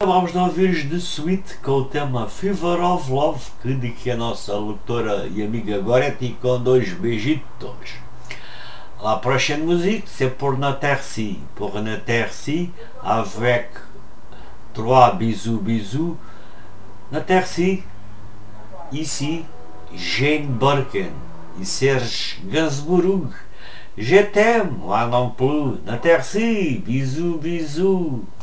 Vamos de ouvir de suite com o tema Fever of Love, que dediquei a nossa locutora e amiga Goretti com 2 beijitos. La prochaine musique, c'est pour Naterci. Pour Naterci, avec 3 bisous bisous. Naterci, ici, Jane Birkin e Serge Gainsbourg. Je t'aime, moi non plus. Naterci, bisous bisous.